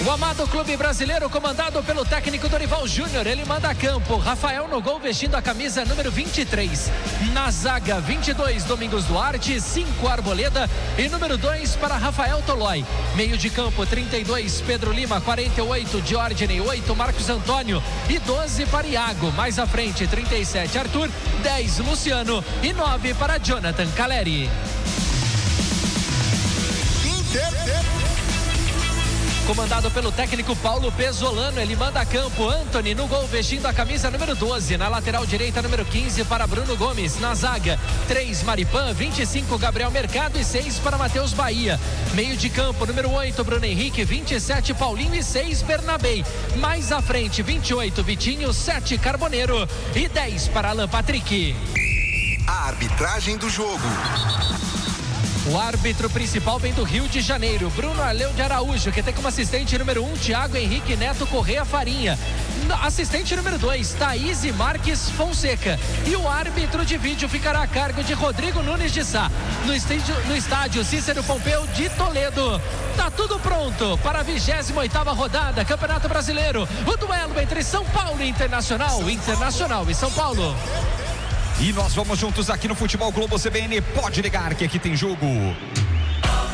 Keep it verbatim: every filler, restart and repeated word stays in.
O amado clube brasileiro, comandado pelo técnico Dorival Júnior, ele manda a campo. Rafael no gol, vestindo a camisa número vinte e três. Na zaga, vinte e dois, Domingos Duarte, cinco, Arboleda e número dois para Rafael Tolói. Meio de campo, trinta e dois, Pedro Lima, quarenta e oito, Diógenes, oito, Marcos Antônio e doze para Iago. Mais à frente, trinta e sete, Arthur, dez, Luciano e nove para Jonathan Caleri. Comandado pelo técnico Paulo Pesolano, ele manda a campo. Antony no gol, vestindo a camisa número doze. Na lateral direita, número quinze para Bruno Gomes. Na zaga, três, Maripan, vinte e cinco, Gabriel Mercado e seis para Matheus Bahia. Meio de campo, número oito, Bruno Henrique, vinte e sete, Paulinho e seis, Bernabei. Mais à frente, vinte e oito, Vitinho, sete, Carboneiro e dez para Alan Patrick. A arbitragem do jogo. O árbitro principal vem do Rio de Janeiro, Bruno Arleu de Araújo, que tem como assistente número um, Thiago Henrique Neto Correia Farinha. Assistente número dois, Thaís Marques Fonseca. E o árbitro de vídeo ficará a cargo de Rodrigo Nunes de Sá. No estádio, no estádio Cícero Pompeu de Toledo. Tá tudo pronto para a vigésima oitava rodada, Campeonato Brasileiro. O duelo entre São Paulo e Internacional. Internacional e São Paulo. E nós vamos juntos aqui no Futebol Globo C B N. Pode ligar que aqui tem jogo.